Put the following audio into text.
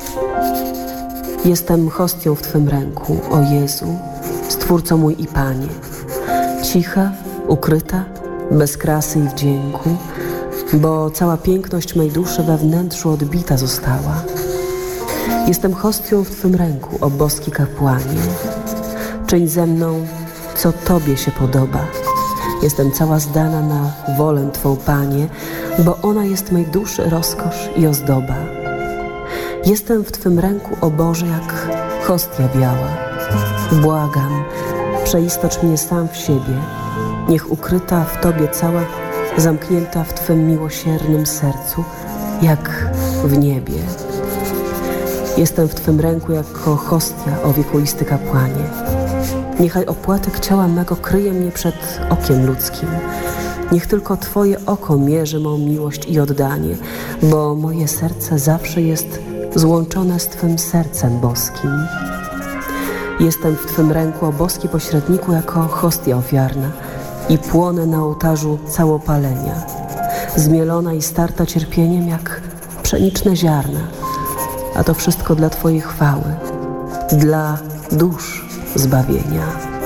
Jestem hostią w Twym ręku, o Jezu, Stwórco mój i Panie. Cicha, ukryta, bez krasy i wdzięku, bo cała piękność mej duszy we wnętrzu odbita została. Jestem hostią w Twym ręku, o boski kapłanie. Czyń ze mną, co Tobie się podoba. Jestem cała zdana na wolę Twą, Panie, bo ona jest mej duszy rozkosz i ozdoba. Jestem w Twym ręku, o Boże, jak hostia biała. Błagam, przeistocz mnie sam w siebie. Niech ukryta w Tobie cała, zamknięta w Twym miłosiernym sercu, jak w niebie. Jestem w Twym ręku jako hostia, o wiekuisty kapłanie. Niechaj opłatek ciała mego kryje mnie przed okiem ludzkim. Niech tylko Twoje oko mierzy mą miłość i oddanie, bo moje serce zawsze jest złączone z Twym sercem boskim. Jestem w Twym ręku, o boski pośredniku, jako hostia ofiarna i płonę na ołtarzu całopalenia, zmielona i starta cierpieniem jak pszeniczne ziarna, a to wszystko dla Twojej chwały, dla dusz zbawienia.